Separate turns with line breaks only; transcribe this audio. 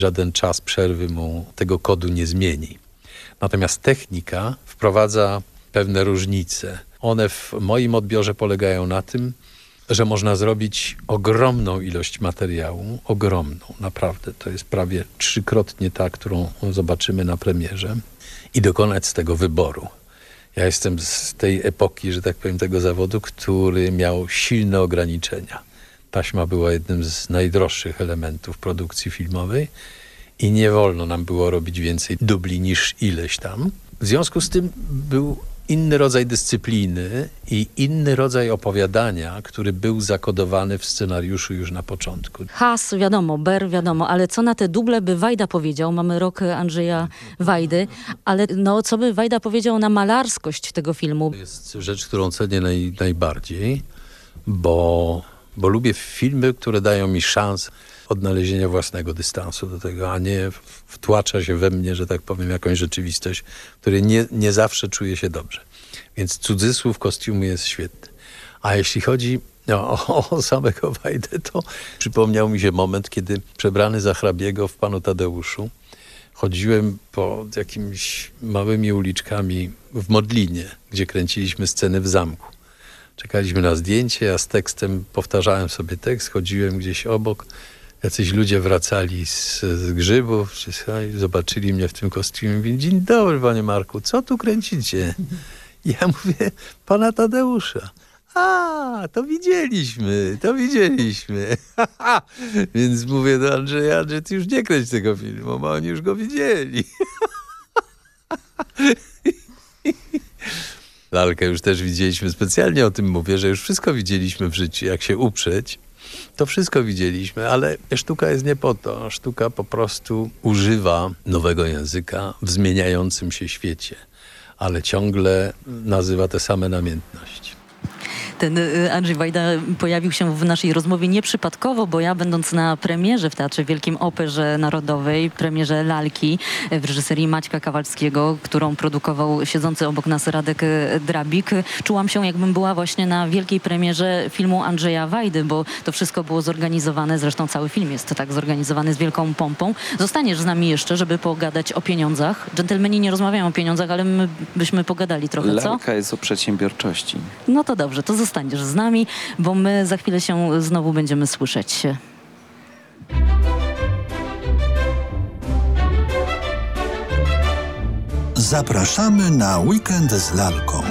Żaden czas przerwy mu tego kodu nie zmieni. Natomiast technika wprowadza pewne różnice. One w moim odbiorze polegają na tym, że można zrobić ogromną ilość materiału, ogromną, naprawdę. To jest prawie 3-krotnie ta, którą zobaczymy na premierze i dokonać z tego wyboru. Ja jestem z tej epoki, że tak powiem, tego zawodu, który miał silne ograniczenia. Taśma była jednym z najdroższych elementów produkcji filmowej i nie wolno nam było robić więcej dubli niż ileś tam. W związku z tym był inny rodzaj dyscypliny i inny rodzaj opowiadania, który był zakodowany w scenariuszu już na początku.
Has, wiadomo, Ber, wiadomo, ale co na te duble by Wajda powiedział? Mamy rok Andrzeja Wajdy, ale no, co by Wajda powiedział na malarskość tego filmu?
To jest rzecz, którą cenię najbardziej, bo lubię filmy, które dają mi szansę odnalezienia własnego dystansu do tego, a nie wtłacza się we mnie, że tak powiem, jakąś rzeczywistość, w której nie zawsze czuję się dobrze. Więc cudzysłów kostiumu jest świetny. A jeśli chodzi o samego Wajdę, to przypomniał mi się moment, kiedy przebrany za hrabiego w Panu Tadeuszu chodziłem po jakimiś małymi uliczkami w Modlinie, gdzie kręciliśmy sceny w zamku. Czekaliśmy na zdjęcie, ja z tekstem powtarzałem sobie tekst, chodziłem gdzieś obok. Jacyś ludzie wracali z grzybów, zobaczyli mnie w tym kostiumie i mówili: dzień dobry, panie Marku, co tu kręcicie? I ja mówię: Pana Tadeusza. A, to widzieliśmy. Więc mówię do Andrzeja: Andrzej, ty już nie kręć tego filmu, bo oni już go widzieli. Lalkę już też widzieliśmy, specjalnie o tym mówię, że już wszystko widzieliśmy w życiu, jak się uprzeć. To wszystko widzieliśmy, ale sztuka jest nie po to. Sztuka po prostu używa nowego języka w zmieniającym się świecie, ale ciągle nazywa te same namiętności.
Ten Andrzej Wajda pojawił się w naszej rozmowie nieprzypadkowo, bo ja, będąc na premierze w Teatrze Wielkim Operze Narodowej, premierze Lalki w reżyserii Maćka Kawalskiego, którą produkował siedzący obok nas Radek Drabik, czułam się, jakbym była właśnie na wielkiej premierze filmu Andrzeja Wajdy, bo to wszystko było zorganizowane, zresztą cały film jest tak zorganizowany z wielką pompą. Zostaniesz z nami jeszcze, żeby pogadać o pieniądzach. Dżentelmeni nie rozmawiają o pieniądzach, ale my byśmy pogadali trochę, co?
Lalka jest o przedsiębiorczości.
No to dobrze, to zostaniesz z nami, bo my za chwilę się znowu będziemy słyszeć.
Zapraszamy na weekend z lalką.